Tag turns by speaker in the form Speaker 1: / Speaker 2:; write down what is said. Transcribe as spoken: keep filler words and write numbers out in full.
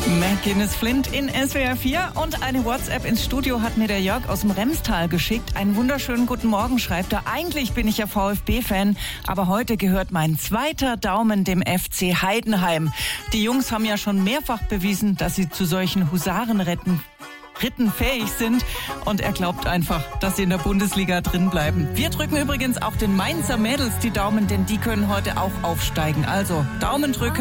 Speaker 1: McGuinness Flint in S W R vier und eine WhatsApp ins Studio hat mir der Jörg aus dem Remstal geschickt. Einen wunderschönen guten Morgen, schreibt er. Eigentlich bin ich ja VfB-Fan, aber heute gehört mein zweiter Daumen dem F C Heidenheim. Die Jungs haben ja schon mehrfach bewiesen, dass sie zu solchen Husarenretten Ritten fähig sind und er glaubt einfach, dass sie in der Bundesliga drin bleiben. Wir drücken übrigens auch den Mainzer Mädels die Daumen, denn die können heute auch aufsteigen. Also Daumen drücken.